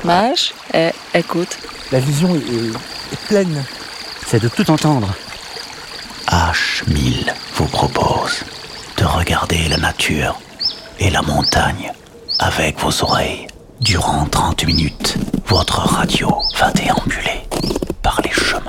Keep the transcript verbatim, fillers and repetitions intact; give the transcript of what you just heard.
Mage et écoute. La vision est, est, est pleine. C'est de tout entendre. H mille vous propose de regarder la nature et la montagne avec vos oreilles. Durant trente minutes, votre radio va déambuler par les chemins